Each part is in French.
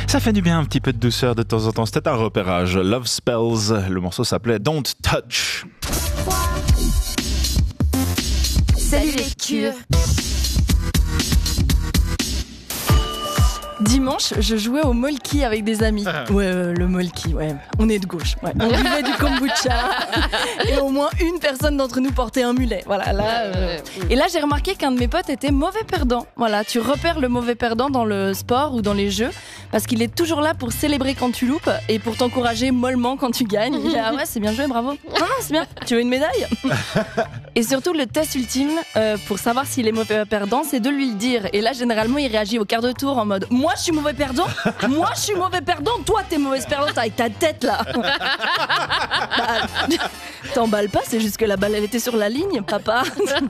Ça fait du bien, un petit peu de douceur de temps en temps. C'était un repérage. Love Spells. Le morceau s'appelait Don't Touch. Salut les cures. Dimanche, je jouais au molki avec des amis. Ouais, le molki, ouais. On est de gauche. Ouais. On buvait du kombucha et au moins une personne d'entre nous portait un mulet. Voilà, là. Et là, j'ai remarqué qu'un de mes potes était mauvais perdant. Voilà, tu repères le mauvais perdant dans le sport ou dans les jeux parce qu'il est toujours là pour célébrer quand tu loupes et pour t'encourager mollement quand tu gagnes. Il dit, ah ouais, c'est bien joué, bravo. Non, c'est bien. Tu veux une médaille? Et surtout, le test ultime pour savoir s'il est mauvais perdant, c'est de lui le dire. Et là, généralement, il réagit au quart de tour en mode moi, je suis mauvais perdant. Moi, je suis mauvais perdant. Toi, t'es mauvaise perdante avec ta tête là. T'emballes pas, c'est juste que la balle, elle était sur la ligne, papa.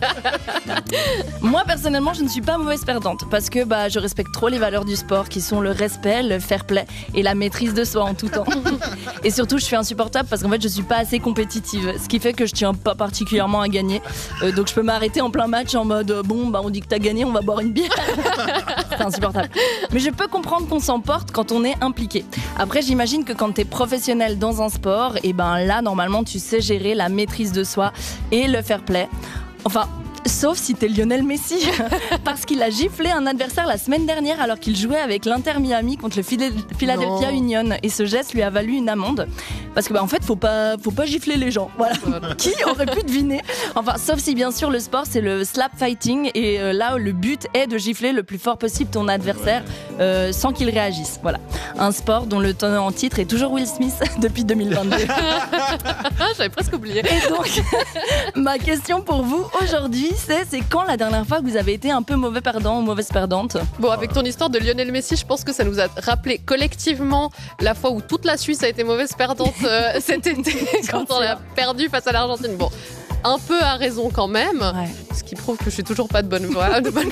Moi, personnellement, je ne suis pas mauvaise perdante parce que je respecte trop les valeurs du sport qui sont le respect, le fair play et la maîtrise de soi en tout temps. Et surtout, je suis insupportable parce qu'en fait, je suis pas assez compétitive, ce qui fait que je tiens pas particulièrement à gagner. Donc, je peux m'arrêter en plein match en mode on dit que t'as gagné, on va boire une bière. C'est insupportable. Mais je peux comprendre qu'on s'emporte quand on est impliqué. Après, j'imagine que quand t'es professionnel dans un sport, et là, normalement, tu sais gérer la maîtrise de soi et le fair play. Enfin, sauf si t'es Lionel Messi, parce qu'il a giflé un adversaire la semaine dernière alors qu'il jouait avec l'Inter Miami contre le Philadelphia Union. Et ce geste lui a valu une amende. Parce que en fait, faut pas gifler les gens. Voilà. Qui aurait pu deviner? Enfin, sauf si bien sûr le sport c'est le slap fighting et là le but est de gifler le plus fort possible ton adversaire sans qu'il réagisse. Voilà. Un sport dont le tenant en titre est toujours Will Smith depuis 2022. J'avais presque oublié. Et donc, ma question pour vous aujourd'hui, c'est quand la dernière fois que vous avez été un peu mauvais perdant ou mauvaise perdante? Bon, avec ton histoire de Lionel Messi, je pense que ça nous a rappelé collectivement la fois où toute la Suisse a été mauvaise perdante cet été quand on a perdu face à l'Argentine. Bon, un peu à raison quand même, ce qui prouve que je suis toujours pas de bonne foi.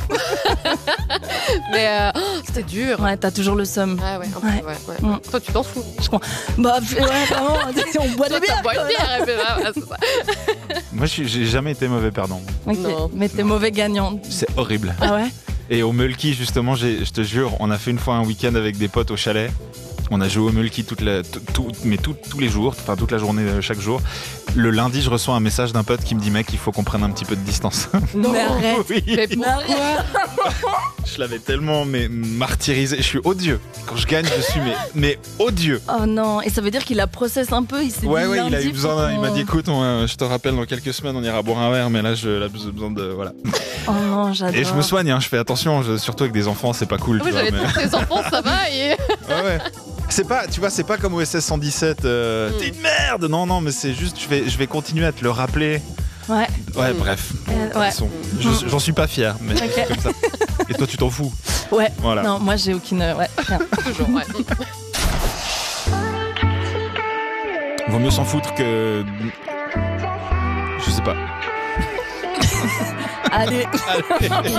Mais c'était dur. Ouais, t'as toujours le seum. Ouais. Toi, tu t'en fous. Je crois. Vraiment, on boit des bières. C'est ça. Moi, j'ai jamais été mauvais perdant. Okay. Mais t'es mauvais gagnant. C'est horrible. Ah ouais? Et au Mulky, justement, je te jure, on a fait une fois un week-end avec des potes au chalet. On a joué au Mulky tous les jours, enfin toute la journée, chaque jour. Le lundi, je reçois un message d'un pote qui me dit mec, il faut qu'on prenne un petit peu de distance. Non, mais arrête. Oui. Mais pourquoi? Je l'avais tellement martyrisé. Je suis odieux. Quand je gagne, je suis mais odieux. Oh non, et ça veut dire qu'il a process un peu. Il s'est dit il a eu besoin. Il m'a dit écoute, je te rappelle dans quelques semaines, on ira boire un verre, mais là, j'ai besoin de voilà. Oh non, j'adore. Et je me soigne, je fais attention, surtout avec des enfants, c'est pas cool. Oui, j'allais dire que les enfants, ça va. Ouais. C'est pas, tu vois, c'est pas comme OSS 117. T'es une merde. Non, mais c'est juste, je vais continuer à te le rappeler. Ouais. Bref. De toute façon, j'en suis pas fier, mais c'est comme ça. Et toi, tu t'en fous? Ouais. Voilà. Non, moi, j'ai aucune. Ouais. Toujours. Ouais. Vaut mieux s'en foutre que. Je sais pas. Allez.